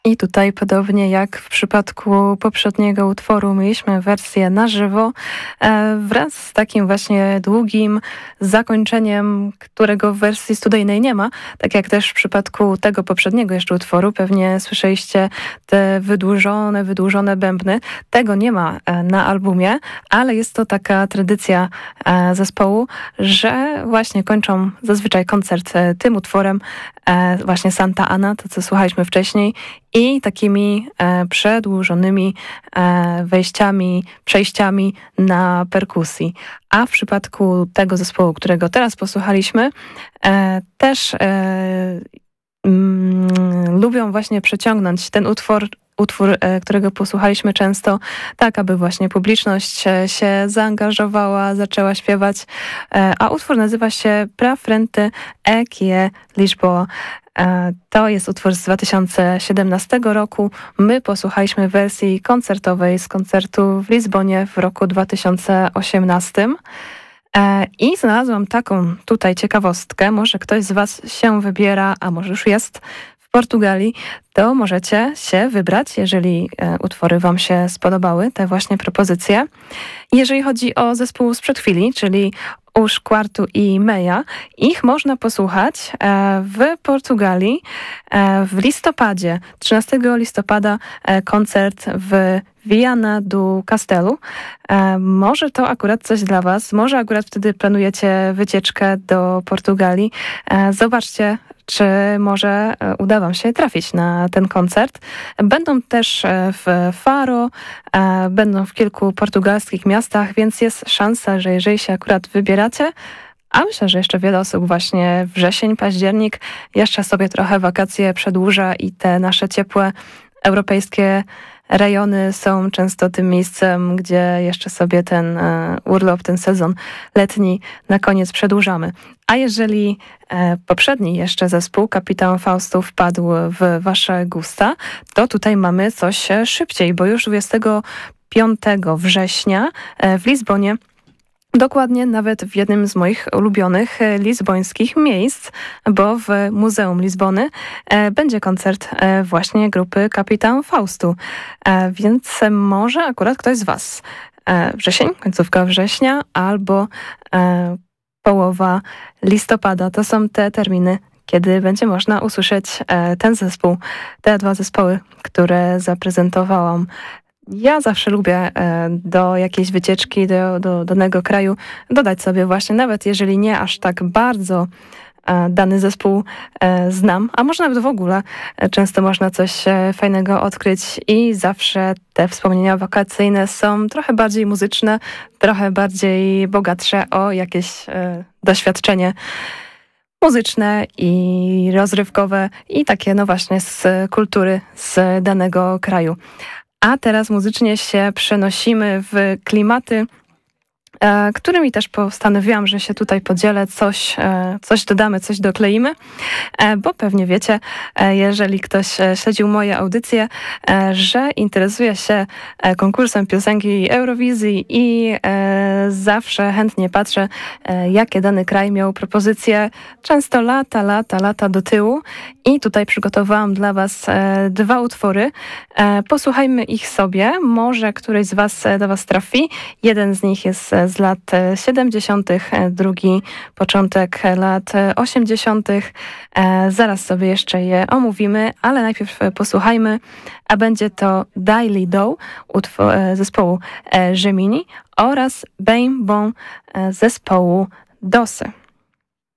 I tutaj podobnie jak w przypadku poprzedniego utworu mieliśmy wersję na żywo wraz z takim właśnie długim zakończeniem, którego w wersji studyjnej nie ma. Tak jak też w przypadku tego poprzedniego jeszcze utworu, pewnie słyszeliście te wydłużone bębny. Tego nie ma na albumie, ale jest to taka tradycja zespołu, że właśnie kończą zazwyczaj koncert tym utworem, właśnie Santa Ana, to co słuchaliśmy wcześniej, i takimi przedłużonymi przejściami na perkusji. A w przypadku tego zespołu, którego teraz posłuchaliśmy, też lubią właśnie przeciągnąć ten utwór, którego posłuchaliśmy często, tak aby właśnie publiczność się zaangażowała, zaczęła śpiewać. A utwór nazywa się Pra Frente é que é Lisboa. To jest utwór z 2017 roku. My posłuchaliśmy wersji koncertowej z koncertu w Lizbonie w roku 2018. I znalazłam taką tutaj ciekawostkę. Może ktoś z was się wybiera, a może już jest w Portugalii, to możecie się wybrać, jeżeli utwory wam się spodobały, te właśnie propozycje. Jeżeli chodzi o zespół sprzed chwili, czyli Os Quarto i Meia, ich można posłuchać w Portugalii w listopadzie. 13 listopada koncert w Viana do Castelo. Może to akurat coś dla was, może akurat wtedy planujecie wycieczkę do Portugalii. Zobaczcie, czy może uda wam się trafić na ten koncert. Będą też w Faro, będą w kilku portugalskich miastach, więc jest szansa, że jeżeli się akurat wybieracie, a myślę, że jeszcze wiele osób właśnie wrzesień, październik jeszcze sobie trochę wakacje przedłuża i te nasze ciepłe europejskie rejony są często tym miejscem, gdzie jeszcze sobie ten urlop, ten sezon letni na koniec przedłużamy. A jeżeli poprzedni jeszcze zespół Kapitan Faustu wpadł w wasze gusta, to tutaj mamy coś szybciej, bo już 25 września w Lizbonie, dokładnie nawet w jednym z moich ulubionych lizbońskich miejsc, bo w Muzeum Lizbony będzie koncert właśnie grupy Kapitan Faustu. Więc może akurat ktoś z was wrzesień, końcówka września albo połowa listopada. To są te terminy, kiedy będzie można usłyszeć ten zespół, te dwa zespoły, które zaprezentowałam. Ja zawsze lubię do jakiejś wycieczki, do danego kraju dodać sobie właśnie, nawet jeżeli nie aż tak bardzo dany zespół znam, a może nawet w ogóle często można coś fajnego odkryć i zawsze te wspomnienia wakacyjne są trochę bardziej muzyczne, trochę bardziej bogatsze o jakieś doświadczenie muzyczne i rozrywkowe i takie no właśnie z kultury z danego kraju. A teraz muzycznie się przenosimy w klimaty, którymi też postanowiłam, że się tutaj podzielę, coś dodamy, coś dokleimy, bo pewnie wiecie, jeżeli ktoś śledził moje audycje, że interesuję się konkursem piosenki Eurowizji i zawsze chętnie patrzę, jakie dany kraj miał propozycje, często lata do tyłu i tutaj przygotowałam dla was dwa utwory. Posłuchajmy ich sobie, może któryś z was do was trafi. Jeden z nich jest z lat 70., drugi początek lat 80. Zaraz sobie jeszcze je omówimy, ale najpierw posłuchajmy, a będzie to Daily Dough zespołu Gemini oraz Bem Bon zespołu Doce.